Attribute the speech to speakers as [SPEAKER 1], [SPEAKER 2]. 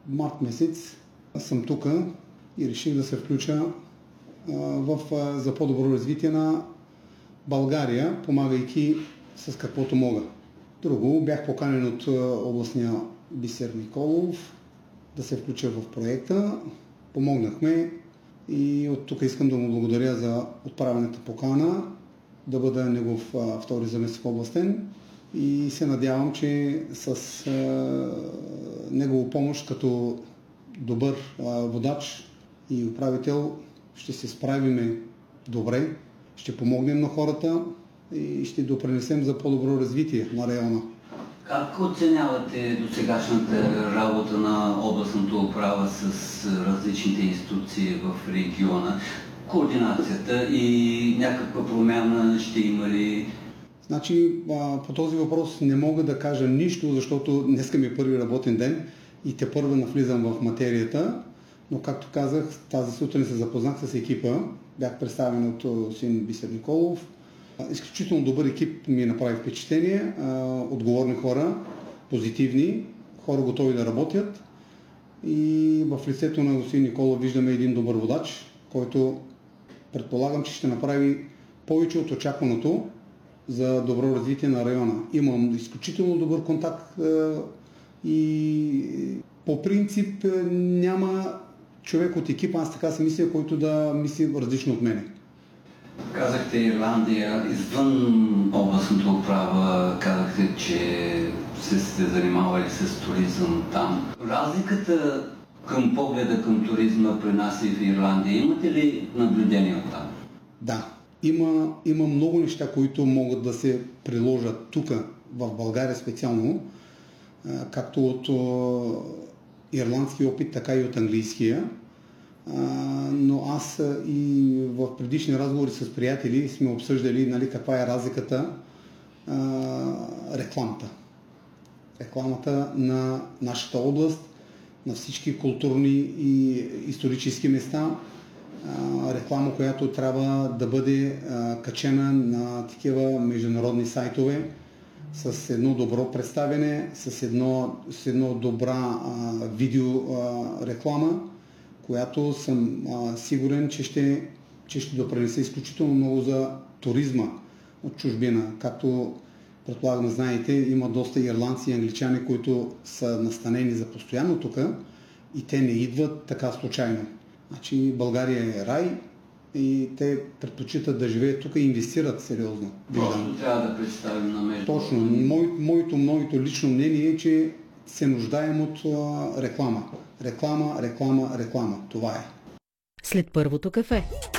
[SPEAKER 1] март месец съм тук и реших да се включа за по-добро развитие на България, помагайки с каквото мога. Друго, бях поканен от областния Бисер Николов да се включа в проекта. Помогнахме и от тук искам да му благодаря за отправената покана, да бъда негов втори заместник областен и се надявам, че с негова помощ като добър водач и управител ще се справиме добре, ще помогнем на хората и ще допринесем за по-добро развитие на района.
[SPEAKER 2] Как оценявате досегашната работа на областната управа с различните институции в региона? Координацията и някаква промяна ще има ли?
[SPEAKER 1] Значи, по този въпрос не мога да кажа нищо, защото днеска ми е първи работен ден и тепърва навлизам в материята, но както казах, тази сутрин се запознах с екипа, бях представен от син Бисер Николов. Изключително добър екип ми направи впечатление, отговорни хора, позитивни, хора готови да работят и в лицето на господин Николов виждаме един добър водач, който предполагам, че ще направи повече от очакваното за добро развитие на района. Имам изключително добър контакт и по принцип няма човек от екипа, аз така си мисля, който да мисли различно от мене.
[SPEAKER 2] Казахте Ирландия, извън областната управа, казахте, че сте занимавали с туризъм там. Разликата към погледа към туризма при нас и в Ирландия, имате ли наблюдение от там?
[SPEAKER 1] Да, има много неща, които могат да се приложат тук, в България специално, както от ирландски опит, така и от английския. Но аз и в предишни разговори с приятели сме обсъждали каква е разликата рекламата. Рекламата на нашата област, на всички културни и исторически места. Реклама, която трябва да бъде качена на такива международни сайтове с едно добро представяне, с едно добра видео реклама, която съм сигурен, че ще допринесе изключително много за туризма от чужбина. Както предполагам знаете, има доста ирландци и англичани, които са настанени за постоянно тук и те не идват така случайно. Значи България е рай и те предпочитат да живеят тук и инвестират сериозно.
[SPEAKER 2] Просто трябва да представим на между.
[SPEAKER 1] Точно. Моето лично мнение е, че се нуждаем от реклама. Реклама. Това е.
[SPEAKER 3] След първото кафе.